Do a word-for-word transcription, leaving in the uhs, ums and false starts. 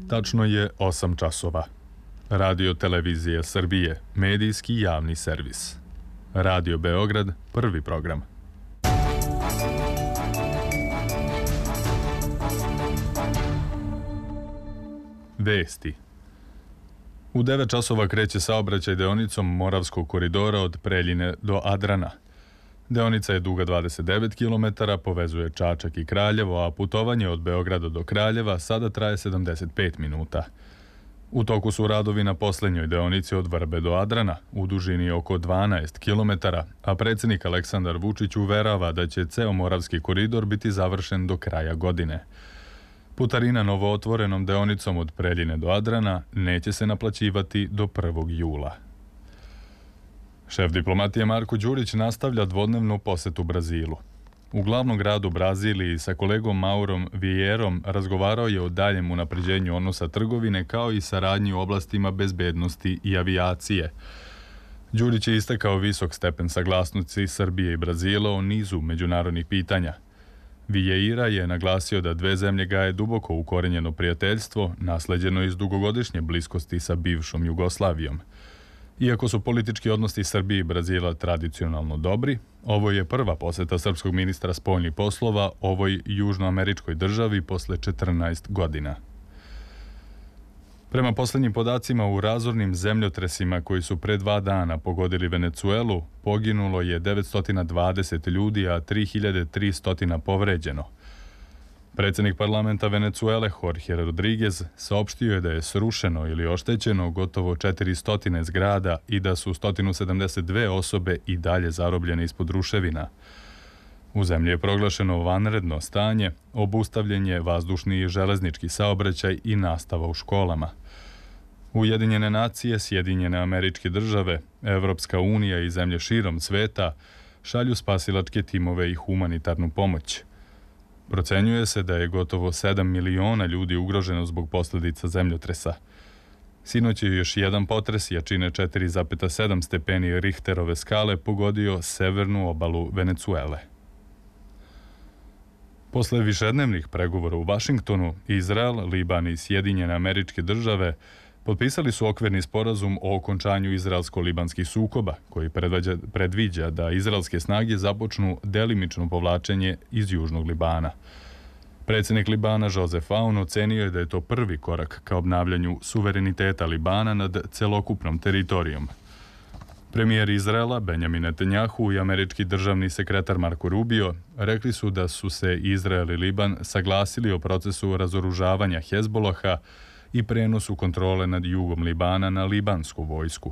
Tačno je osam časova. Radio Televizija Srbije, medijski javni servis. Radio Beograd, prvi program. Vesti. U devet časova kreće saobraćaj deonicom Moravskog koridora od Preljine do Adrana. Deonica je duga dvadeset devet kilometara, povezuje Čačak i Kraljevo, a putovanje od Beograda do Kraljeva sada traje sedamdeset pet minuta. U toku su radovi na poslednjoj deonici od Vrbe do Adrana, u dužini oko dvanaest kilometara, a predsjednik Aleksandar Vučić uverava da će ceo Moravski koridor biti završen do kraja godine. Putarina novootvorenom deonicom od Preljine do Adrana neće se naplaćivati do prvog jula. Šef diplomatije Marko Đurić nastavlja dvodnevnu posetu Brazilu. U glavnom gradu Braziliji sa kolegom Maurom Vierom razgovarao je o daljem unapređenju odnosa trgovine kao i saradnji u oblastima bezbednosti i avijacije. Đurić je istakao visok stepen saglasnosti Srbije i Brazila o nizu međunarodnih pitanja. Vieira je naglasio da dve zemlje gaje duboko ukorenjeno prijateljstvo, nasleđeno iz dugogodišnje bliskosti sa bivšom Jugoslavijom. Iako su politički odnosi Srbije i Brazila tradicionalno dobri, ovo je prva poseta srpskog ministra spoljnih poslova ovoj južnoameričkoj državi posle četrnaest godina. Prema poslednjim podacima, u razornim zemljotresima koji su pre dva dana pogodili Venecuelu, poginulo je devetsto dvadeset ljudi, a tri hiljade tristo povređeno. Predsjednik parlamenta Venecuele Jorge Rodriguez saopštio je da je srušeno ili oštećeno gotovo četiristo zgrada i da su sto sedamdeset dve osobe i dalje zarobljene ispod ruševina. U zemlji je proglašeno vanredno stanje, obustavljen je vazdušni i železnički saobraćaj i nastava u školama. Ujedinjene nacije, Sjedinjene Američke Države, Evropska unija i zemlje širom sveta šalju spasilačke timove i humanitarnu pomoć. Procenjuje se da je gotovo sedam miliona ljudi ugroženo zbog posljedica zemljotresa. Sinoć je još jedan potres jačine četiri zarez sedam stepeni Richterove skale pogodio severnu obalu Venecuele. Posle višednevnih pregovora u Vašingtonu, Izrael, Liban i Sjedinjene Američke Države potpisali su okvirni sporazum o okončanju izraelsko-libanskih sukoba, koji predviđa da izraelske snage započnu delimično povlačenje iz južnog Libana. Predsjednik Libana Joseph Aoun ocenio je da je to prvi korak ka obnavljanju suvereniteta Libana nad celokupnom teritorijom. Premijer Izraela Benjamin Netanjahu i američki državni sekretar Marco Rubio rekli su da su se Izrael i Liban saglasili o procesu razoružavanja Hezbolaha i prenosu kontrole nad jugom Libana na libansku vojsku.